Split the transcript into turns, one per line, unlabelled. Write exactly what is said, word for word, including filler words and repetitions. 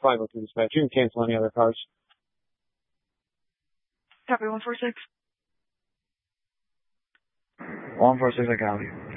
five oh two dispatch. You can cancel any other cars.
Copy one four six.
one four six, I got you.